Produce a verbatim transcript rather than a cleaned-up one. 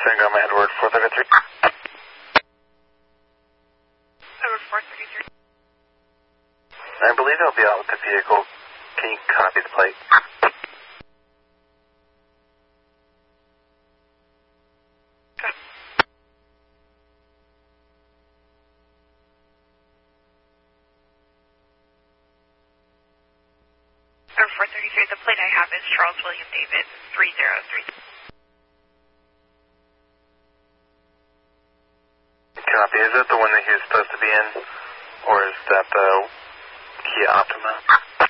Sangoma Edward four thirty-three. Edward four thirty-three. I believe he'll be out with the vehicle. Can you copy the plate? Okay. Edward four thirty-three, the plate I have is Charles William David three zero three. Copy. Is that the one that he was supposed to be in? Or is that the Kia Optima?